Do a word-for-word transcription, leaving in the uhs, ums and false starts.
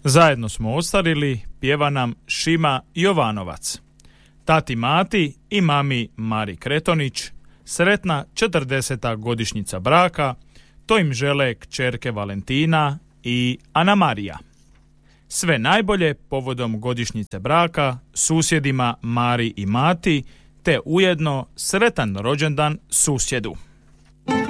Zajedno smo ostarili, pjeva nam Šima Jovanovac. Tati Mati i mami Mari Kretonić, sretna četrdeseta godišnjica braka, to im žele kćerke Valentina i Ana Marija. Sve najbolje povodom godišnjice braka susjedima Mari i Mati, te ujedno sretan rođendan susjedu.